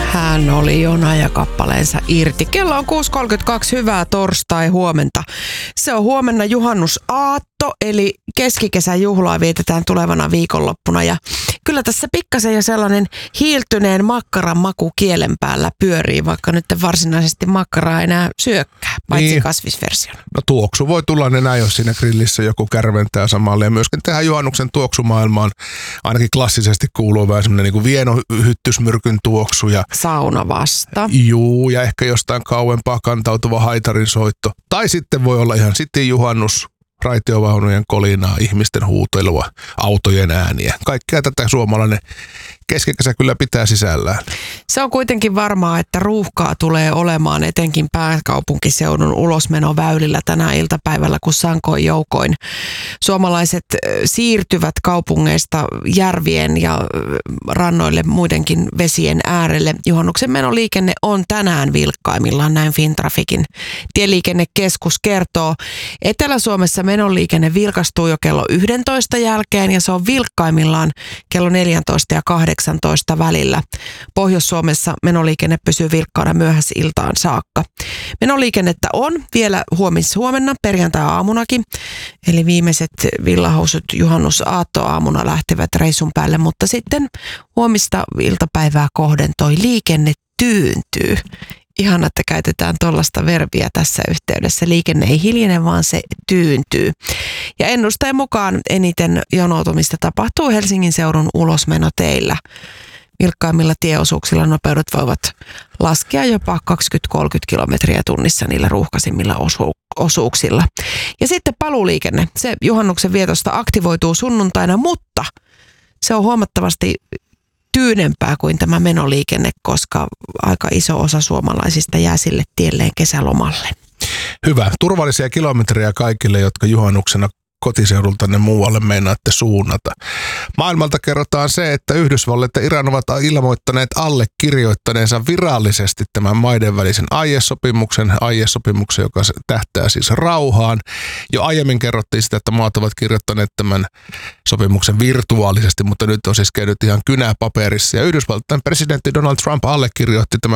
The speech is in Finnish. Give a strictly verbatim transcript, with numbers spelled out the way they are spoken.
Hän oli Jona ja kappaleensa irti. Kello on kuusi kolmekymmentäkaksi. Hyvää torstai huomenta. Se on huomenna juhannusaatto, eli keskikesän juhlaa vietetään tulevana viikonloppuna. Ja kyllä tässä pikkasen jo sellainen hiiltyneen makkaran maku kielen päällä pyörii, vaikka nyt varsinaisesti makkaraa enää syökkää, paitsi niin kasvisversiona. No tuoksu voi tulla enää, jos siinä grillissä joku kärventää samalle. Ja myöskin tähän juhannuksen tuoksumaailmaan ainakin klassisesti kuuluu vähän semmoinen niin kuin vienohyttysmyrkyn tuoksu. Ja sauna vasta. Juu, ja ehkä jostain kauempaa kantautuva haitarin soitto. Tai sitten voi olla ihan sitten juhannus, raitiovaunujen kolinaa, ihmisten huutelua, autojen ääniä. Kaikkea tätä suomalainen keskikesä kyllä pitää sisällään. Se on kuitenkin varmaa, että ruuhkaa tulee olemaan etenkin pääkaupunkiseudun ulosmenoväylillä tänä iltapäivällä, kun sankoin joukoin suomalaiset siirtyvät kaupungeista järvien ja rannoille muidenkin vesien äärelle. Juhannuksen menoliikenne on tänään vilkkaimmillaan, näin Fintrafikin tieliikennekeskus kertoo. Etelä-Suomessa menoliikenne vilkastuu jo kello yksitoista jälkeen ja se on vilkkaimmillaan kello neljätoista ja kahdeksantoista välillä. Pohjois-Suomessa menoliikenne pysyy vilkkaana myöhäisiltaan saakka. Menoliikennettä on vielä huomishuomenna perjantai-aamunakin, eli viimeiset villahousut juhannusaattoaamuna lähtevät reissun päälle, mutta sitten huomista iltapäivää kohden toi liikenne tyyntyy. Ihana, että käytetään tuollaista verbiä tässä yhteydessä. Liikenne ei hiljene, vaan se tyyntyy. Ja ennusteen mukaan eniten jonoutumista tapahtuu Helsingin seudun ulosmenoteillä. Vilkkaimmilla tieosuuksilla nopeudet voivat laskea jopa kaksikymmentä kolmekymmentä kilometriä tunnissa niillä ruuhkaisimmilla osu- osuuksilla. Ja sitten paluuliikenne. Se juhannuksen vietosta aktivoituu sunnuntaina, mutta se on huomattavasti tyynempää kuin tämä menoliikenne, koska aika iso osa suomalaisista jää sille tielleen kesälomalle. Hyvä. Turvallisia kilometrejä kaikille, jotka juhannuksena kotiseudultanne muualle meinaatte suunnata. Maailmalta kerrotaan se, että Yhdysvallat ja Iran ovat ilmoittaneet allekirjoittaneensa virallisesti tämän maiden välisen aiesopimuksen, aiesopimuksen, joka tähtää siis rauhaan. Jo aiemmin kerrottiin sitä, että maat ovat kirjoittaneet tämän sopimuksen virtuaalisesti, mutta nyt on siis käynyt ihan kynäpaperissa. Ja Yhdysvaltain presidentti Donald Trump allekirjoitti tämän